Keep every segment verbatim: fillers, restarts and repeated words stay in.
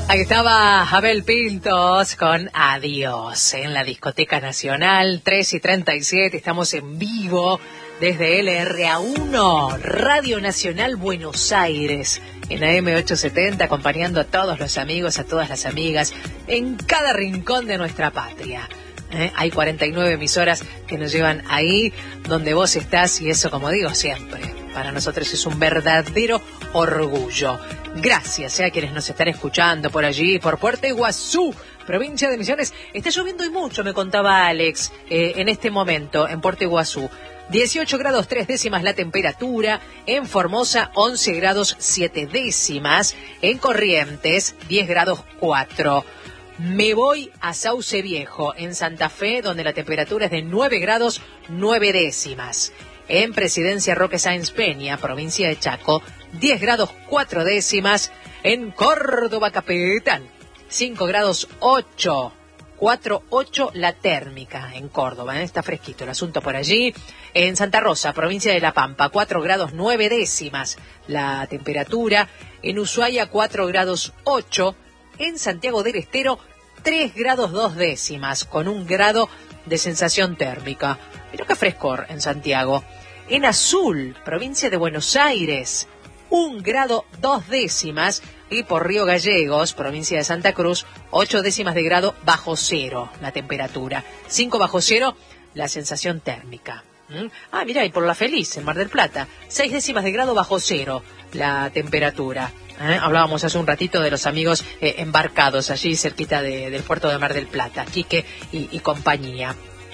Ahí estaba Abel Pintos con Adiós en la Discoteca Nacional, tres y treinta y siete. Estamos en vivo desde L R A uno, Radio Nacional Buenos Aires, en A M ochocientos setenta, acompañando a todos los amigos, a todas las amigas, en cada rincón de nuestra patria. ¿Eh? Hay cuarenta y nueve emisoras que nos llevan ahí donde vos estás, y eso, como digo siempre, para nosotros es un verdadero orgullo. Gracias eh, a quienes nos están escuchando por allí, por Puerto Iguazú, provincia de Misiones. Está lloviendo y mucho, me contaba Alex, eh, en este momento en Puerto Iguazú. dieciocho grados tres décimas la temperatura, en Formosa once grados siete décimas, en Corrientes diez grados cuatro. Me voy a Sauce Viejo, en Santa Fe, donde la temperatura es de nueve grados nueve décimas. En Presidencia Roque Sáenz Peña, provincia de Chaco, diez grados cuatro décimas. En Córdoba Capital, cinco grados ocho, cuatro ocho la térmica en Córdoba, ¿eh? Está fresquito el asunto por allí. En Santa Rosa, provincia de La Pampa, cuatro grados nueve décimas la temperatura. En Ushuaia, cuatro grados ocho. En Santiago del Estero, tres grados dos décimas, con un grado de sensación térmica. Mirá qué frescor en Santiago. En Azul, provincia de Buenos Aires, un grado dos décimas. Y por Río Gallegos, provincia de Santa Cruz, ocho décimas de grado bajo cero la temperatura. cinco bajo cero la sensación térmica. ¿Mm? Ah, mirá, y por La Feliz, en Mar del Plata, seis décimas de grado bajo cero la temperatura. ¿Eh? Hablábamos hace un ratito de los amigos eh, embarcados allí cerquita de, del puerto de Mar del Plata, Quique y, y compañía.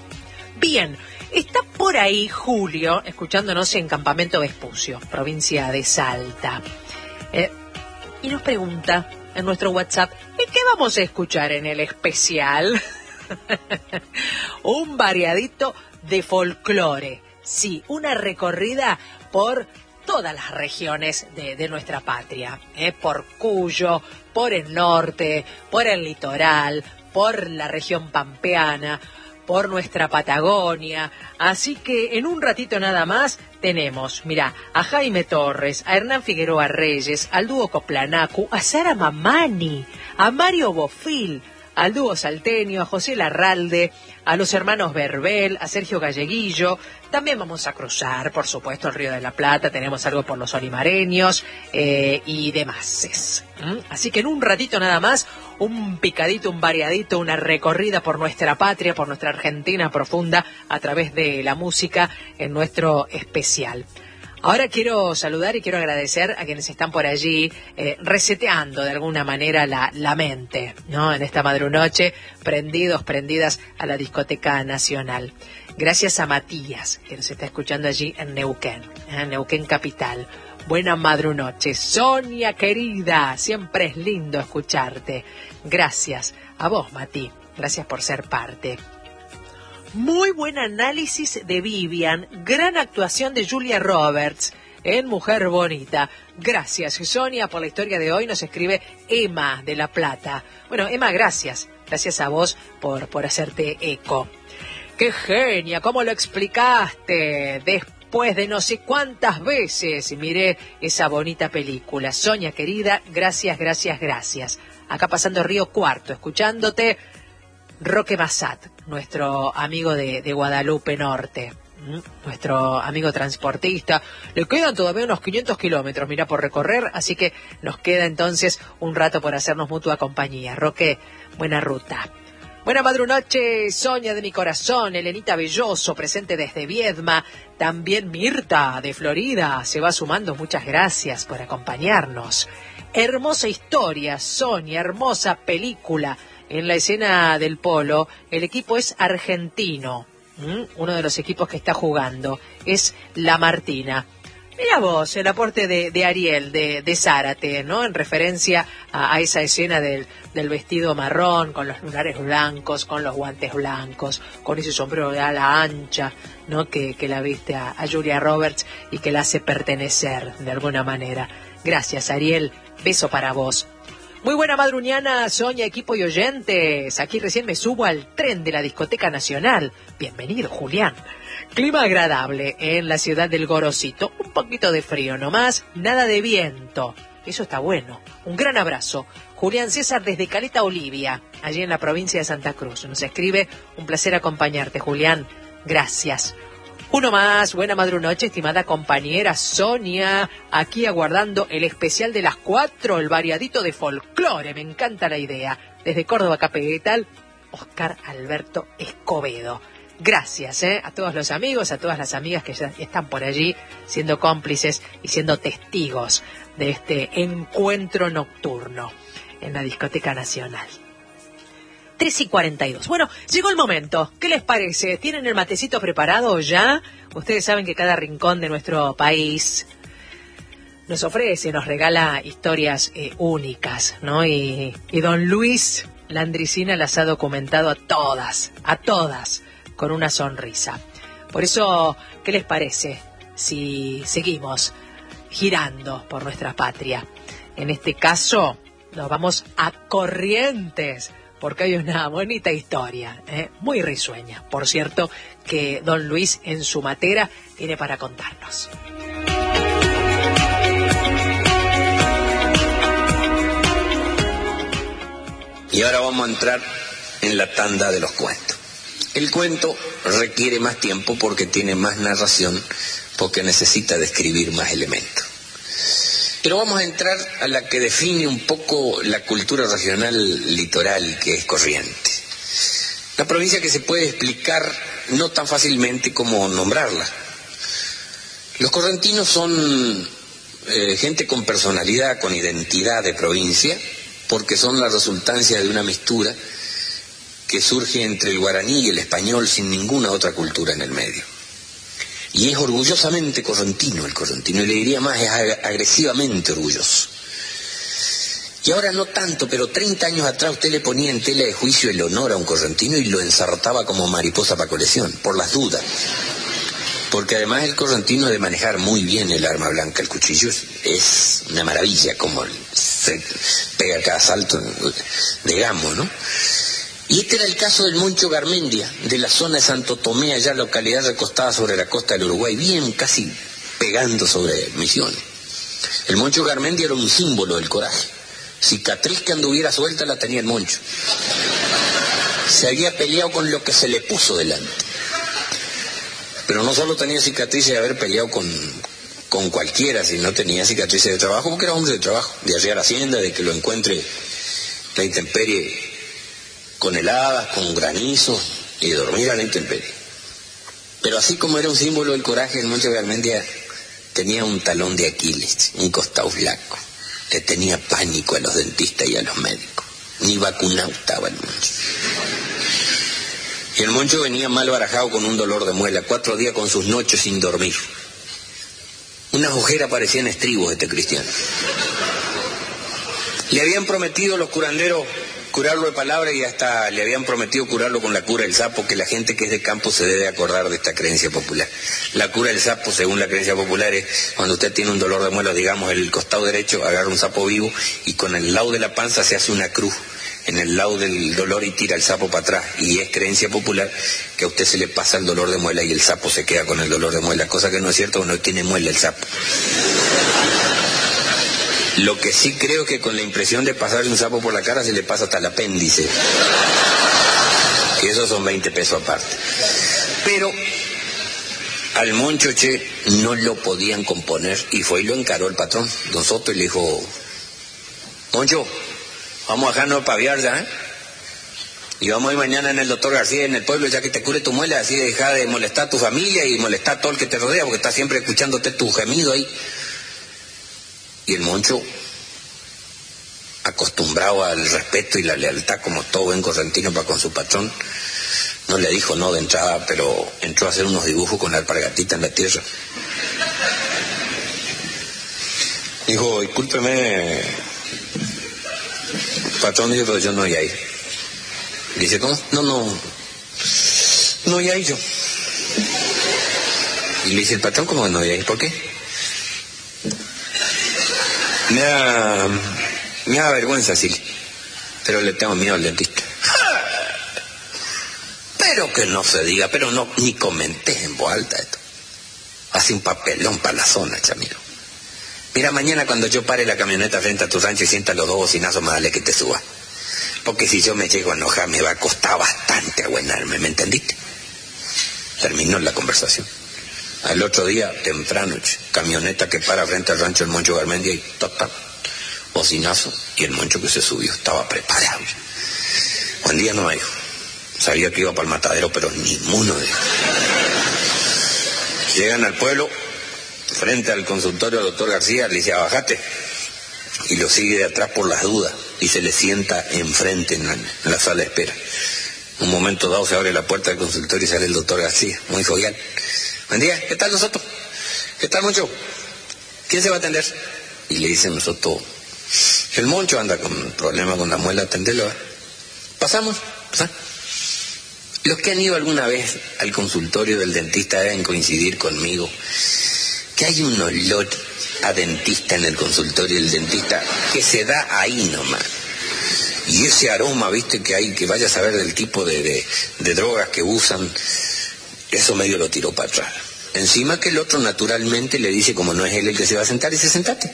Bien, está por ahí Julio, escuchándonos en Campamento Vespucio, provincia de Salta. Eh, y nos pregunta en nuestro WhatsApp, ¿y qué vamos a escuchar en el especial? Un variadito de folclore. Sí, una recorrida por todas las regiones de, de nuestra patria, ¿eh? Por Cuyo, por el norte, por el litoral, por la región pampeana, por nuestra Patagonia. Así que en un ratito nada más tenemos, mirá, a Jaime Torres, a Hernán Figueroa Reyes, al dúo Coplanacu, a Sara Mamani, a Mario Bofil, al dúo salteño, a José Larralde, a los hermanos Verbel, a Sergio Galleguillo. También vamos a cruzar, por supuesto, el Río de la Plata, tenemos algo por los olimareños eh, y demás. ¿Mm? Así que en un ratito nada más, un picadito, un variadito, una recorrida por nuestra patria, por nuestra Argentina profunda, a través de la música en nuestro especial. Ahora quiero saludar y quiero agradecer a quienes están por allí eh, reseteando de alguna manera la, la mente, ¿no? En esta madrunoche, prendidos, prendidas a la Discoteca Nacional. Gracias a Matías, que nos está escuchando allí en Neuquén, en Neuquén Capital. Buena madrunoche. Sonia querida, siempre es lindo escucharte. Gracias a vos, Mati. Gracias por ser parte. Muy buen análisis de Vivian, gran actuación de Julia Roberts en Mujer Bonita. Gracias, Sonia, por la historia de hoy. Nos escribe Emma de La Plata. Bueno, Emma, gracias. Gracias a vos por, por hacerte eco. ¡Qué genia! ¿Cómo lo explicaste? Después de no sé cuántas veces miré esa bonita película. Sonia, querida, gracias, gracias, gracias. Acá pasando Río Cuarto, escuchándote. Roque Massat, nuestro amigo de, de Guadalupe Norte, ¿Mm? nuestro amigo transportista. Le quedan todavía unos quinientos kilómetros, mira, por recorrer, así que nos queda entonces un rato por hacernos mutua compañía. Roque, buena ruta. Buena madrunoche, Sonia de mi corazón, Elenita Belloso, presente desde Viedma, también Mirta de Florida, se va sumando, muchas gracias por acompañarnos. Hermosa historia, Sonia, hermosa película. En la escena del polo, el equipo es argentino. ¿Mm? Uno de los equipos que está jugando es La Martina. Mira vos, el aporte de, de Ariel, de, de Zárate, ¿no? En referencia a, a esa escena del, del vestido marrón, con los lunares blancos, con los guantes blancos, con ese sombrero de ala ancha, ¿no? Que, que la viste a, a Julia Roberts y que la hace pertenecer de alguna manera. Gracias, Ariel. Beso para vos. Muy buena madruñana, Sonia, equipo y oyentes. Aquí recién me subo al tren de la Discoteca Nacional. Bienvenido, Julián. Clima agradable en la ciudad del Gorosito. Un poquito de frío nomás, nada de viento. Eso está bueno. Un gran abrazo. Julián César desde Caleta Olivia, allí en la provincia de Santa Cruz. Nos escribe, un placer acompañarte, Julián. Gracias. Uno más, buena madrunoche, estimada compañera Sonia, aquí aguardando el especial de las cuatro, el variadito de folclore, me encanta la idea. Desde Córdoba Capital, Oscar Alberto Escobedo. Gracias ¿eh? a todos los amigos, a todas las amigas que ya están por allí siendo cómplices y siendo testigos de este encuentro nocturno en la Discoteca Nacional. tres y cuarenta y dos. Bueno, llegó el momento. ¿Qué les parece? ¿Tienen el matecito preparado ya? Ustedes saben que cada rincón de nuestro país nos ofrece, nos regala historias eh, únicas, ¿no? Y, y don Luis Landricina las ha documentado a todas, a todas, con una sonrisa. Por eso, ¿qué les parece si seguimos girando por nuestra patria? En este caso, nos vamos a Corrientes, porque hay una bonita historia, ¿eh? muy risueña, por cierto, que don Luis en su matera tiene para contarnos. Y ahora vamos a entrar en la tanda de los cuentos. El cuento requiere más tiempo porque tiene más narración, porque necesita describir más elementos. Pero vamos a entrar a la que define un poco la cultura regional litoral, que es Corrientes. Una provincia que se puede explicar no tan fácilmente como nombrarla. Los correntinos son eh, gente con personalidad, con identidad de provincia, porque son la resultancia de una mistura que surge entre el guaraní y el español sin ninguna otra cultura en el medio. Y es orgullosamente correntino el correntino, y le diría más, es agresivamente orgulloso. Y ahora no tanto, pero treinta años atrás usted le ponía en tela de juicio el honor a un correntino y lo ensartaba como mariposa para colección, por las dudas. Porque además el correntino de manejar muy bien el arma blanca, el cuchillo, es una maravilla, como se pega cada salto, digamos, ¿no? Y este era el caso del Moncho Garmendia, de la zona de Santo Tomé, allá localidad recostada sobre la costa del Uruguay, bien casi pegando sobre Misiones. El Moncho Garmendia era un símbolo del coraje. Cicatriz que anduviera suelta la tenía el Moncho. Se había peleado con lo que se le puso delante. Pero no solo tenía cicatrices de haber peleado con, con cualquiera, sino tenía cicatrices de trabajo, porque era hombre de trabajo, de arriar hacienda, de que lo encuentre la intemperie con heladas, con granizo, y dormir a la intemperie. Pero así como era un símbolo del coraje, el Moncho Garmendia tenía un talón de Aquiles, un costado flaco. Le tenía pánico a los dentistas y a los médicos. Ni vacunado estaba el Moncho. Y el Moncho venía mal barajado con un dolor de muela, cuatro días con sus noches sin dormir. Unas ojeras parecían estribos este cristiano. Le habían prometido los curanderos curarlo de palabra y hasta le habían prometido curarlo con la cura del sapo, que la gente que es de campo se debe acordar de esta creencia popular. La cura del sapo, según la creencia popular, es cuando usted tiene un dolor de muela, digamos, el costado derecho, agarra un sapo vivo y con el lado de la panza se hace una cruz en el lado del dolor y tira el sapo para atrás. Y es creencia popular que a usted se le pasa el dolor de muela y el sapo se queda con el dolor de muela, cosa que no es cierto, no tiene muela el sapo. Lo que sí creo que con la impresión de pasarle un sapo por la cara se le pasa hasta el apéndice. Y esos son veinte pesos aparte. Pero al Moncho, che, no lo podían componer y fue y lo encaró el patrón, don Soto, y le dijo: Moncho, vamos a dejarnos paviar ya, ¿eh? Y vamos a ir mañana en el doctor García en el pueblo, ya que te cure tu muela, así deja de molestar a tu familia y molestar a todo el que te rodea, porque está siempre escuchándote tu gemido ahí. Y el Moncho, acostumbrado al respeto y la lealtad como todo buen correntino para con su patrón, no le dijo no de entrada, pero entró a hacer unos dibujos con la alpargatita en la tierra. Dijo: discúlpeme, patrón, dijo, pero yo no voy a ir. Dice: ¿cómo? No, no, no voy a ir yo. Y le dice el patrón: ¿cómo no voy a ir? ¿Por qué? Me da, me da vergüenza, sí, pero le tengo miedo al dentista. Pero que no se diga, pero no, ni comentes en voz alta esto. Hace un papelón para la zona, chamiro. Mira, mañana cuando yo pare la camioneta frente a tu rancho y sienta los dos bocinazos, más dale que te suba. Porque si yo me llego a enojar me va a costar bastante aguantarme, ¿me entendiste? Terminó la conversación. Al otro día, temprano, camioneta que para frente al rancho del Moncho Garmendia y total, bocinazo, y el Moncho que se subió estaba preparado. Buen día no me dijo. Sabía que iba para el matadero, pero ninguno de ellos. Llegan al pueblo, frente al consultorio del doctor García, le dice, bajate, y lo sigue de atrás por las dudas, y se le sienta enfrente en la, en la sala de espera. Un momento dado se abre la puerta del consultorio y sale el doctor García, muy jovial. Buen día, ¿qué tal nosotros? ¿Qué tal, Moncho? ¿Quién se va a atender? Y le dice nosotros, el Moncho anda con problema con la muela, atenderlo. ¿eh? Pasamos, pasamos. Los que han ido alguna vez al consultorio del dentista deben coincidir conmigo que hay un olor a dentista en el consultorio del dentista que se da ahí nomás. Y ese aroma, viste, que hay, que vaya a saber del tipo de, de, de drogas que usan, eso medio lo tiró para atrás. Encima que el otro naturalmente le dice, como no es él el que se va a sentar, dice, sentate.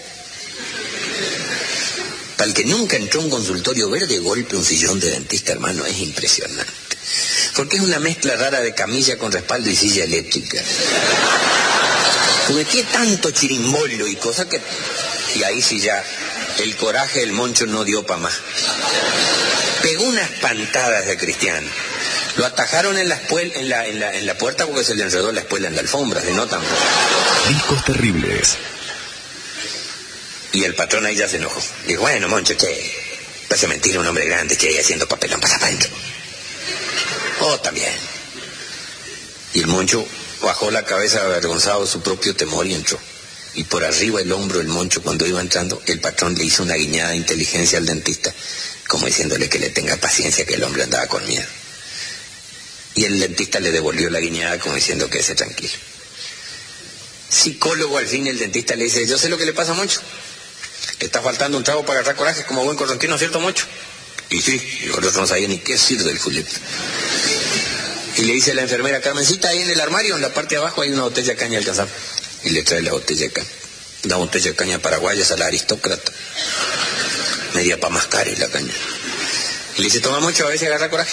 Para el que nunca entró a un consultorio, ver de golpe un sillón de dentista, hermano, es impresionante. Porque es una mezcla rara de camilla con respaldo y silla eléctrica. Porque qué tanto chirimbolo y cosa que... Y ahí sí ya, el coraje del Moncho no dio pa' más. Pegó unas pantadas de Cristiano. Lo atajaron en la, espuel, en, la, en, la, en la puerta porque se le enredó la espuela en la alfombra, se notan. Discos terribles. Y el patrón ahí ya se enojó. Dijo, bueno, Moncho, che, parece mentira un hombre grande, che, haciendo papelón, pasa para adentro. Oh, también. Y el Moncho bajó la cabeza avergonzado de su propio temor y entró. Y por arriba el hombro del Moncho, cuando iba entrando, el patrón le hizo una guiñada de inteligencia al dentista, como diciéndole que le tenga paciencia, que el hombre andaba con miedo. Y el dentista le devolvió la guiñada como diciendo que ese tranquilo. Psicólogo, al fin el dentista le dice, yo sé lo que le pasa a Moncho. Le está faltando un trago para agarrar coraje como buen correntino, ¿cierto, Moncho? Y sí, y el otro no sabía ni qué decir del Julieta. Y le dice a la enfermera, Carmencita, ahí en el armario, en la parte de abajo, hay una botella de caña alcanzable. Y le trae la botella de caña. Una botella de caña paraguaya, a la aristócrata. Media pa' mascar y la caña. Y le dice, toma Moncho, a ver si agarra coraje.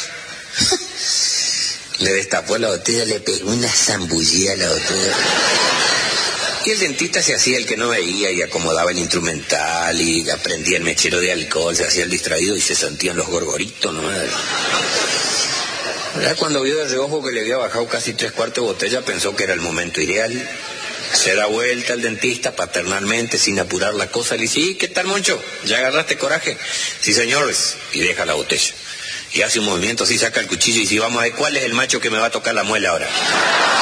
Le destapó la botella, le pegó una zambullida a la botella. Y el dentista se hacía el que no veía y acomodaba el instrumental y aprendía el mechero de alcohol, se hacía el distraído y se sentían los gorgoritos, ¿no? Ya cuando vio de reojo que le había bajado casi tres cuartos de botella, pensó que era el momento ideal. Se da vuelta al dentista paternalmente, sin apurar la cosa, le dice, ¿sí, qué tal, Moncho? ¿Ya agarraste coraje? Sí, señores. Y deja la botella. Y hace un movimiento así, saca el cuchillo y dice, vamos a ver cuál es el macho que me va a tocar la muela ahora.